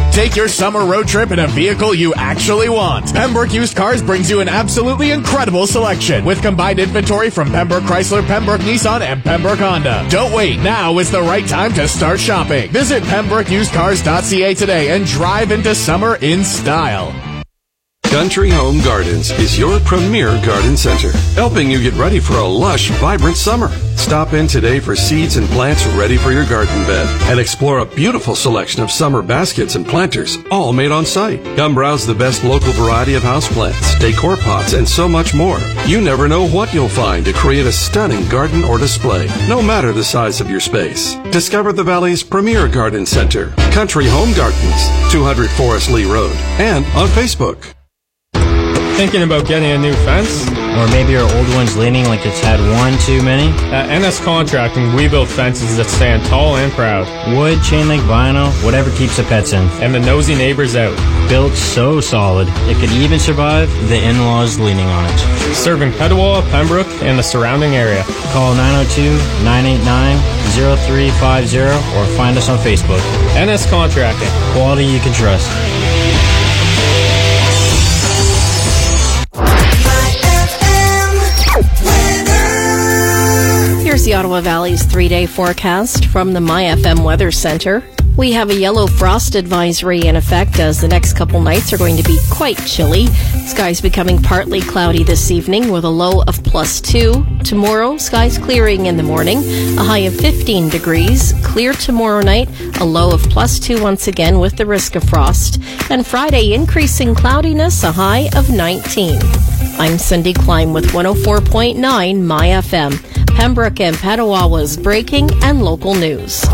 Take your summer road trip in a vehicle you actually want. Pembroke Used Cars brings you an absolutely incredible selection with combined inventory from Pembroke Chrysler, Pembroke Nissan, and Pembroke Honda. Don't wait. Now is the right time to start shopping. Visit PembrokeUsedCars.ca today and drive into summer in style. Country Home Gardens is your premier garden center, helping you get ready for a lush, vibrant summer. Stop in today for seeds and plants ready for your garden bed and explore a beautiful selection of summer baskets and planters, all made on site. Come browse the best local variety of houseplants, decor pots, and so much more. You never know what you'll find to create a stunning garden or display, no matter the size of your space. Discover the Valley's premier garden center, Country Home Gardens, 200 Forest Lee Road, and on Facebook. Thinking about getting a new fence? Or maybe your old one's leaning like it's had one too many? At NS Contracting, we build fences that stand tall and proud. Wood, chain link, vinyl, whatever keeps the pets in. And the nosy neighbors out. Built so solid, it could even survive the in-laws leaning on it. Serving Petawawa, Pembroke, and the surrounding area. Call 902-989-0350 or find us on Facebook. NS Contracting. Quality you can trust. Here's the Ottawa Valley's 3-day forecast from the MyFM Weather Center. We have a yellow frost advisory in effect as the next couple nights are going to be quite chilly. Skies becoming partly cloudy this evening with a low of +2. Tomorrow, skies clearing in the morning, a high of 15 degrees. Clear tomorrow night, a low of +2 once again with the risk of frost. And Friday, increasing cloudiness, a high of 19. I'm Cindy Klein with 104.9 MyFM. Pembroke and Petawawa's breaking and local news.